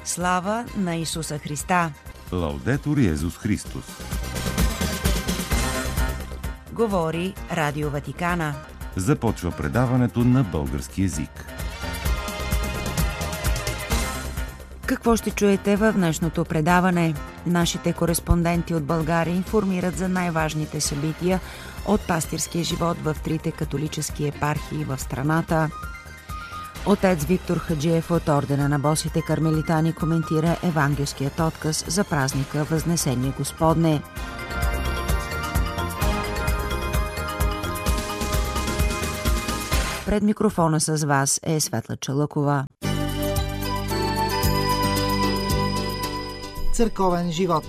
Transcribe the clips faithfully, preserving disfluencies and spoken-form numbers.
Слава на Исуса Христа! Лаудетур Йезус Христос! Говори Радио Ватикана. Започва предаването на български език. Какво ще чуете в днешното предаване? Нашите кореспонденти от България информират за най-важните събития от пастирския живот в трите католически епархии в страната. Отец Виктор Хаджиев от Ордена на босите кармелитани коментира евангелският отказ за празника Възнесение Господне. Пред микрофона с вас е Светла Чалъкова. Църковен живот.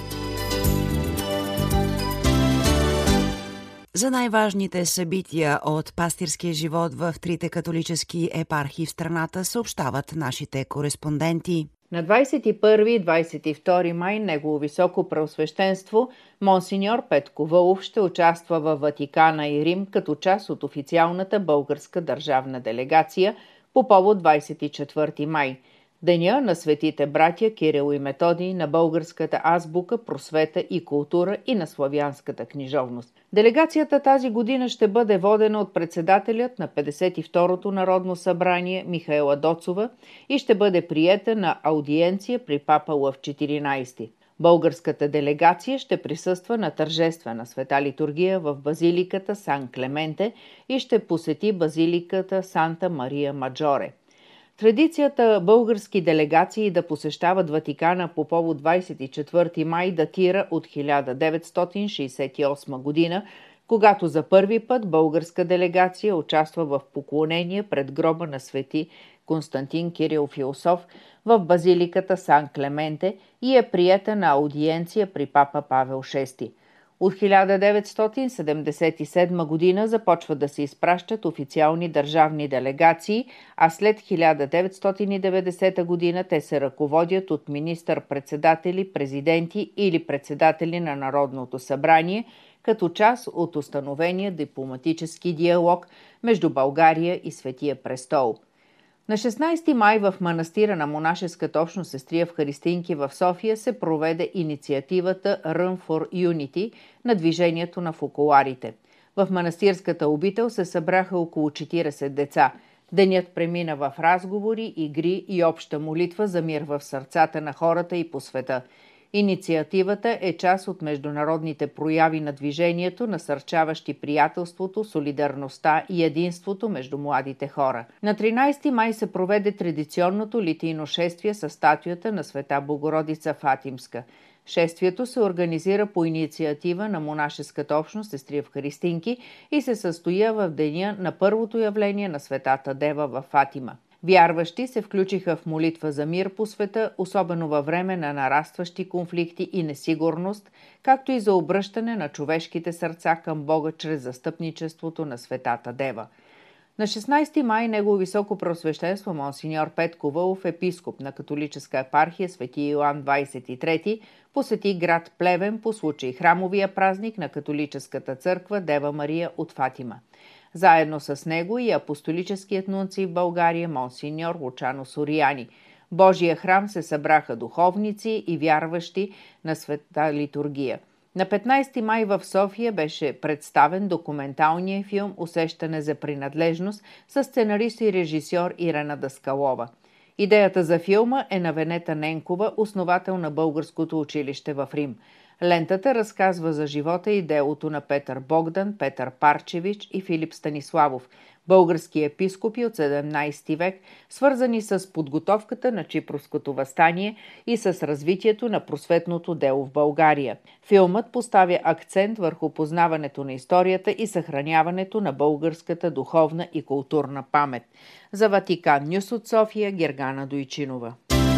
За най-важните събития от пастирския живот в трите католически епархии в страната съобщават нашите кореспонденти. На двадесет и първи и двадесет и втори май Негово високо преосвещенство Монсеньор Петко Вълов ще участва във Ватикана и Рим като част от официалната българска държавна делегация по повод двадесет и четвърти май, деня на светите братя Кирил и Методий, на българската азбука, просвета и култура и на славянската книжовност. Делегацията тази година ще бъде водена от председателят на петдесет и второто Народно събрание Михаела Доцова и ще бъде приета на аудиенция при папа Лъв четиринадесети. Българската делегация ще присъства на тържествена света литургия в базиликата Сан Клементе и ще посети базиликата Санта Мария Маджоре. Традицията български делегации да посещават Ватикана по повод двадесет и четвърти май датира от хиляда деветстотин шейсет и осма година, когато за първи път българска делегация участва в поклонение пред гроба на свети Константин Кирил Философ в базиликата Сан Клементе и е приета на аудиенция при папа Павел шести. От хиляда деветстотин седемдесет и седма година започват да се изпращат официални държавни делегации, а след хиляда деветстотин и деветдесета година те се ръководят от министър-председатели, президенти или председатели на Народното събрание, като част от установения дипломатически диалог между България и Светия престол. На шестнадесети май в манастира на монашеската общност Сестри Евхаристийнки в София се проведе инициативата Run for Unity на движението на фокуларите. В манастирската обител се събраха около четиридесет деца. Денят премина в разговори, игри и обща молитва за мир в сърцата на хората и по света. Инициативата е част от международните прояви на движението, насърчаващи приятелството, солидарността и единството между младите хора. На тринадесети май се проведе традиционното литийно шествие със статуята на Света Богородица Фатимска. Шествието се организира по инициатива на монашеската общност Сестри Евхаристийнки и се състоя в деня на първото явление на Светата Дева във Фатима. Вярващи се включиха в молитва за мир по света, особено във време на нарастващи конфликти и несигурност, както и за обръщане на човешките сърца към Бога чрез застъпничеството на Светата Дева. На шестнадесети май Негово високо преосвещенство Монсеньор Петко Вълов, епископ на католическа епархия Свети Йоан двадесет и трети, посети град Плевен по случай храмовия празник на католическата църква Дева Мария от Фатима. Заедно с него и апостолическият нунций в България Монсеньор Лучано Сориани. В Божия храм се събраха духовници и вярващи на света литургия. На петнадесети май в София беше представен документалният филм «Усещане за принадлежност» с сценарист и режисьор Ирена Даскалова. Идеята за филма е на Венета Ненкова, основател на Българското училище в Рим. Лентата разказва за живота и делото на Петър Богдан, Петър Парчевич и Филип Станиславов, български епископи от седемнадесети век, свързани с подготовката на Чипровското въстание и с развитието на просветното дело в България. Филмът поставя акцент върху познаването на историята и съхраняването на българската духовна и културна памет. За Ватикан Нюс от София, Гергана Дойчинова.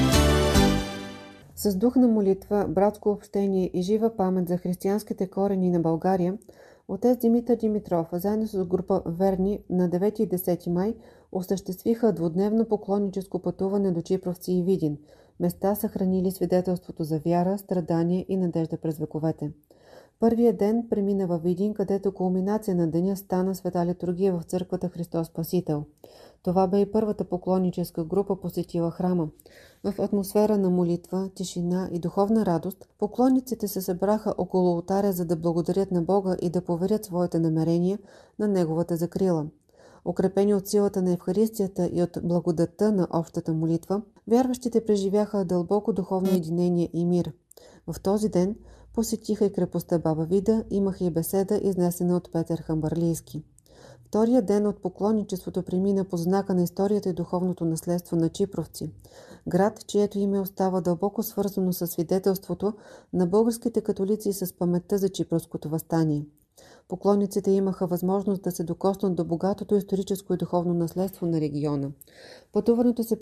С дух на молитва, братско общение и жива памет за християнските корени на България, отец Димитър Димитров, заедно с група Верни на девети и десети май осъществиха двудневно поклонническо пътуване до Чипровци и Видин, места съхранили свидетелството за вяра, страдание и надежда през вековете. Първият ден премина във Видин, където кулминация на деня стана света литургия в църквата Христос Спасител. Това бе и първата поклонническа група посетила храма. В атмосфера на молитва, тишина и духовна радост, поклонниците се събраха около олтаря, за да благодарят на Бога и да поверят своите намерения на Неговата закрила. Укрепени от силата на Евхаристията и от благодатта на общата молитва, вярващите преживяха дълбоко духовно единение и мир. В този ден посетиха и крепостта Баба Вида, имаха и беседа, изнесена от Петър Хамбарлийски. Втория ден от поклонничеството премина по знака на историята и духовното наследство на Чипровци, град, чието име остава дълбоко свързано с свидетелството на българските католици и с паметта за Чипровското въстание. Поклонниците имаха възможност да се докоснат до богатото историческо и духовно наследство на региона. Пътуването се